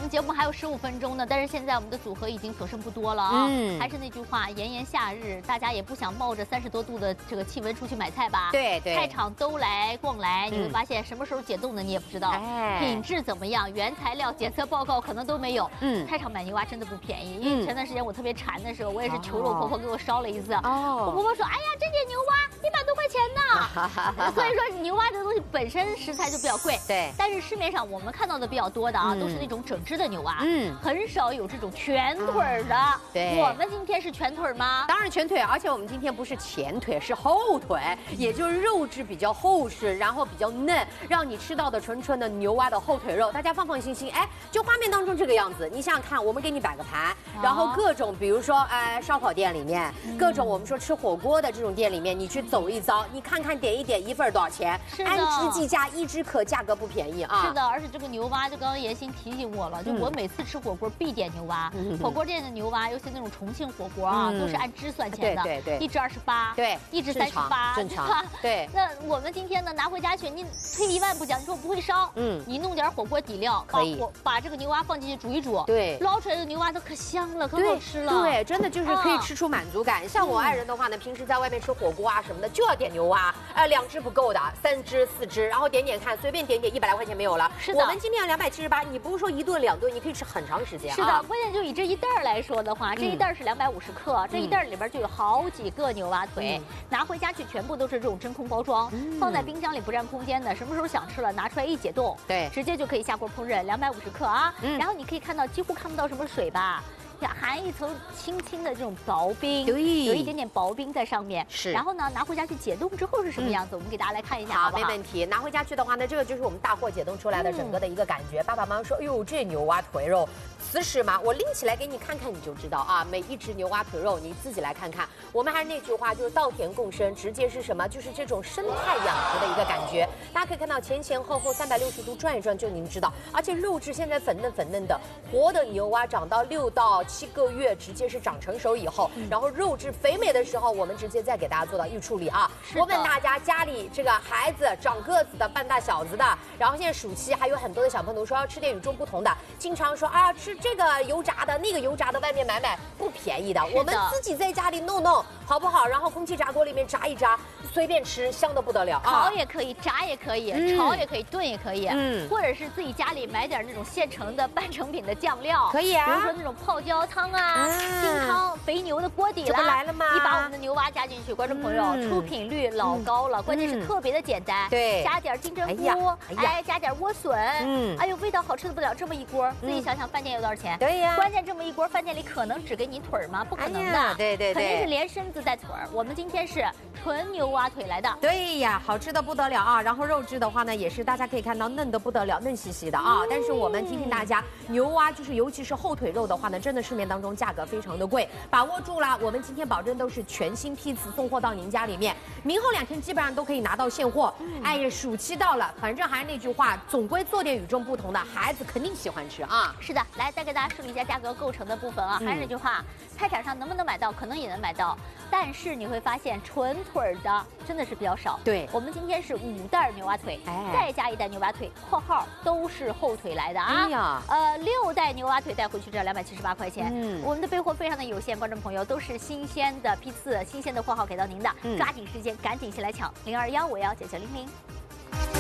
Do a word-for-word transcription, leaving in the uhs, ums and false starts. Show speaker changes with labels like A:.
A: 们节目还有十五分钟呢，但是现在我们的组合已经所剩不多了啊。嗯，还是那句话，炎炎夏日，大家也不想冒着三十多度的这个气温出去买菜吧？
B: 对对。
A: 菜场都来逛来，你会发现什么时候解冻的你也不知道，哎，品质怎么样，原材料检测报告可能都没有。嗯，菜场买牛蛙真的不便宜，因为前段时间我特别馋的时候，我也是求着我婆婆给我烧了一次。哦，我婆婆说，哎呀，这点牛蛙一百多块钱呢。所以说牛蛙这个东西本身食材就比较贵。对。但是市面上我们看到的比较多的啊，都是那种整只的牛蛙，嗯，很少有这种全腿的。对。我们今天是全腿吗？
B: 当然全腿，而且我们今天不是前腿，是后腿，也就是肉质比较厚实，然后比较嫩，让你吃到的纯纯的牛蛙的后腿肉，大家放放心心。哎，就画面当中这个样子，你想想看，我们给你摆个盘，然后各种比如说哎烧烤店里面，各种我们说吃火锅的这种店里面，你去走一遭，你看看点一点一份多少钱？按只计价，一只可价格不便宜啊。
A: 是的，而且这个牛蛙，就刚刚妍心提醒我了，就我每次吃火锅必点牛蛙，火锅店的牛蛙，尤其那种重庆火锅啊，都是按只算钱的，对对对，一只二十八，对，一只三十八，
B: 正常，对。
A: 那我们今天呢，拿回家去，你退一万步讲，你说我不会烧，嗯，你弄点火锅底料，可以，把这个牛蛙放进去煮一煮，对，捞出来的牛蛙都可香了，可好吃了，
B: 对，真的就是可以吃出满足感。像我爱人的话呢，平时在外面吃火锅啊什么的，就要点牛蛙，呃，两只不够的，三只、四只，然后点点看，随便点点，一百来块钱没有了。是的，我们今天要两百七十八，你不是说一顿两顿，你可以吃很长时间。
A: 是的，关键就以这一袋来说的话，这一袋是两百五十克，这一袋里边就有好几个牛蛙腿，拿回家去全部都是这种真空包装，放在冰箱里不占空间的，什么时候想吃了拿出来一解冻，对，直接就可以下锅烹饪，两百五十克啊。然后你可以看到几乎看不到什么水吧。含一层轻轻的这种薄冰，有一点点薄冰在上面。是，然后呢，拿回家去解冻之后是什么样子？我们给大家来看一下，好不好？
B: 没问题。拿回家去的话呢，这个就是我们大货解冻出来的整个的一个感觉。爸爸妈妈说，哎呦，这牛蛙腿肉瓷实吗？我拎起来给你看看，你就知道啊。每一只牛蛙腿肉，你自己来看看。我们还是那句话，就是稻田共生，直接是什么？就是这种生态养殖的一个感觉。大家可以看到前前后后三百六十度转一转，就您知道。而且肉质现在粉嫩粉嫩的，活的牛蛙长到六到七个月，直接是长成熟以后，嗯、然后肉质肥美的时候，我们直接再给大家做到预处理啊。我问大家，家里这个孩子长个子的、半大小子的，然后现在暑期还有很多的小朋友说要吃点与众不同的，经常说啊吃这个油炸的、那个油炸的，外面买买不便宜的，我们自己在家里弄弄好不好？然后空气炸锅里面炸一炸，随便吃，香的不得了。
A: 烤也可以，炸也可以，嗯、炒也可以，炖也可以，嗯，或者是自己家里买点那种现成的半成品的酱料，可以啊，比如说那种泡椒汤啊。清汤肥牛的锅底了，来了吗？你把我们的牛蛙加进去，观众朋友，嗯、出品率老高了，嗯、关键是特别的简单。对，加点金针菇，哎, 哎，加点莴笋，嗯，哎呦，味道好吃的不得了。这么一锅，自己想想饭店有多少钱？对呀，关键这么一锅，饭店里可能只给你腿吗？不可能的，哎、对对对，肯定是连身子带腿儿。我们今天是纯牛蛙腿来的。
B: 对呀，好吃的不得了啊！然后肉质的话呢，也是大家可以看到嫩的不得了，嫩兮兮的啊。嗯、但是我们提醒大家，牛蛙就是尤其是后腿肉的话呢，真的市面当中价格非常的贵，把握住了。我们今天保证都是全新批次送货到您家里面，明后两天基本上都可以拿到现货。嗯、哎呀，暑期到了，反正还是那句话，总归做点与众不同的，孩子肯定喜欢吃啊。
A: 是的，来再给大家梳理一下价格构成的部分啊。嗯、还是那句话，菜场上能不能买到？可能也能买到，但是你会发现纯腿的真的是比较少。对，我们今天是五袋牛蛙腿，哎、再加一袋牛蛙腿（括号都是后腿来的啊）。哎呀，呃，六袋牛蛙腿带回去这两百七十八块钱。嗯，我们的备货非常的有限，观众朋友都是新鲜的批次，新鲜的货号给到您的，嗯、抓紧时间，赶紧先来抢零二幺五幺九九零零。